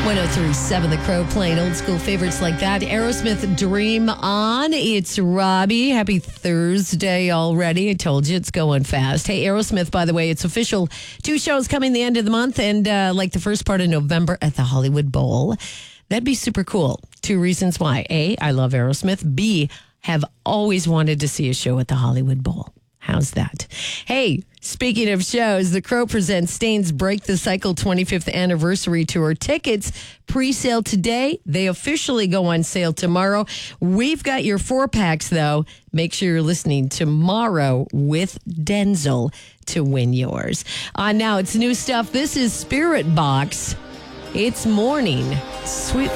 1037 The Crow playing old school favorites like that. Aerosmith, Dream On. It's Robbie. Happy Thursday already. I told you it's going fast. Hey, Aerosmith, by the way, it's official. 2 shows coming the end of the month and like the first part of November at the Hollywood Bowl. That'd be super cool. 2 reasons why. A, I love Aerosmith. B, have always wanted to see a show at the Hollywood Bowl. How's that? Hey, speaking of shows, The Crow presents Stain's Break the Cycle 25th Anniversary Tour. Tickets pre-sale today. They officially go on sale tomorrow. We've got your 4-packs, though. Make sure you're listening tomorrow with Denzel to win yours. Now it's new stuff. This is Spirit Box. It's Morning. Sweet.